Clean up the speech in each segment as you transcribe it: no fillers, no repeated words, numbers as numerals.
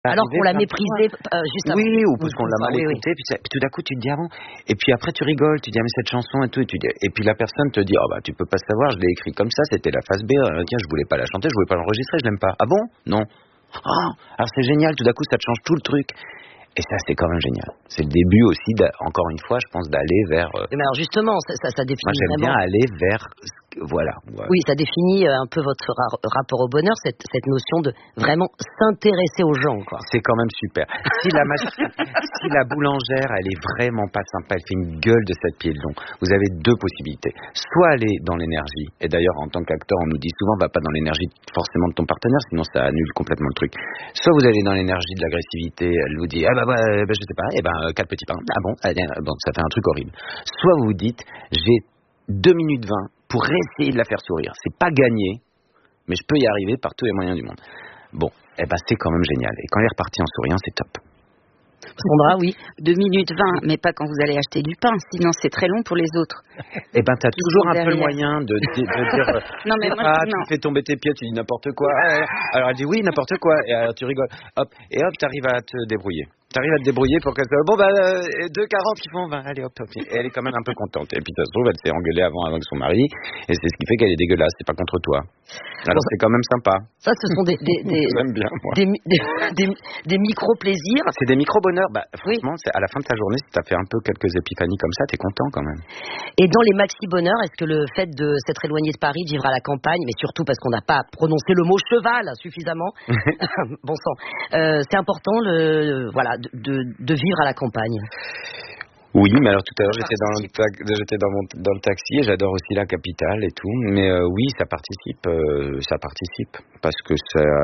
Alors qu'on l'a méprisé juste avant. Oui, ou parce qu'on l'a mal écouté, puis tout d'un coup tu te dis ah bon, et puis après tu rigoles, tu dis ah mais cette chanson et tout, et puis la personne te dit oh bah tu peux pas savoir, je l'ai écrit comme ça, c'était la phase B, tiens je voulais pas la chanter, je voulais pas l'enregistrer, je l'aime pas. Ah bon? Non. Alors c'est génial, tout d'un coup ça te change tout le truc. Et ça, c'est quand même génial. C'est le début aussi, encore une fois, je pense, d'aller vers... Mais alors justement, ça définit moi, j'aime vraiment... bien aller vers... Voilà. Oui, ça définit un peu votre rapport au bonheur, cette notion de vraiment s'intéresser aux gens, quoi. C'est quand même super. Si la boulangère, elle est vraiment pas sympa, elle fait une gueule de 7 pieds de long, vous avez deux possibilités. Soit aller dans l'énergie, et d'ailleurs, en tant qu'acteur, on nous dit souvent, va pas dans l'énergie forcément de ton partenaire, sinon ça annule complètement le truc. Soit vous allez dans l'énergie de l'agressivité, elle vous dit, je sais pas, 4 petits pains, ah bon, bon, ça fait un truc horrible. Soit vous vous dites, j'ai 2 minutes 20 pour essayer de la faire sourire. C'est pas gagné, mais je peux y arriver par tous les moyens du monde. Bon, c'est quand même génial. Et quand elle est repartie en souriant, c'est top. Sandra, oui. 2 minutes 20, mais pas quand vous allez acheter du pain, sinon c'est très long pour les autres. T'as toujours un peu le moyen de dire non mais moi tu fais tomber tes pieds, tu dis n'importe quoi. Alors elle dit oui, n'importe quoi, et alors tu rigoles. Hop, t'arrives à te débrouiller. T'arrives à te débrouiller pour qu'elle soit... Bon, 2,40 qui font... allez, hop. Et elle est quand même un peu contente. Et puis, ça se trouve, elle s'est engueulée avant avec son mari. Et c'est ce qui fait qu'elle est dégueulasse. C'est pas contre toi. Alors, c'est quand même sympa. Ça, ce sont j'aime bien, moi. Des micro-plaisirs. C'est des micro-bonheurs. Franchement, à la fin de ta journée, si t'as fait un peu quelques épiphanies comme ça, t'es content quand même. Et dans les maxi-bonheurs, est-ce que le fait de s'être éloigné de Paris, de vivre à la campagne, mais surtout parce qu'on n'a pas prononcé le mot cheval suffisamment, bon sang, c'est important, de vivre à la campagne. Oui, mais alors tout à l'heure j'étais dans le taxi et j'adore aussi la capitale et tout. Mais oui, ça participe parce que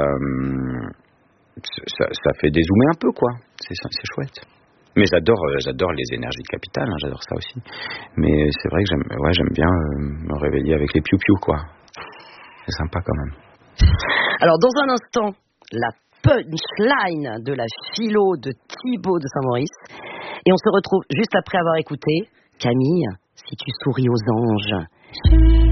ça fait dézoomer un peu quoi. C'est chouette. Mais j'adore les énergies de capitale, j'adore ça aussi. Mais c'est vrai que j'aime bien me réveiller avec les piou-piou quoi. C'est sympa quand même. Alors dans un instant, la punchline de la philo de Thibaut de Saint-Maurice. Et on se retrouve juste après avoir écouté Camille, si tu souris aux anges.